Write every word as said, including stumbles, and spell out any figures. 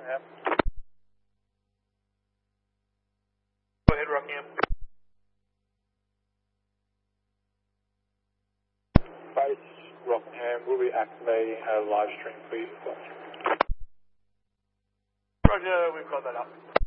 Rockingham. Go ahead, Rockingham. Base Rockingham, we'll be activating a live stream, please. Roger, we've got that up.